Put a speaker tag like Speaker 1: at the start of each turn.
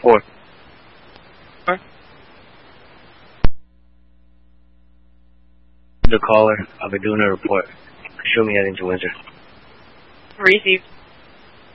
Speaker 1: 4. The caller. I'll be doing a report. Show me heading to Windsor.
Speaker 2: Received.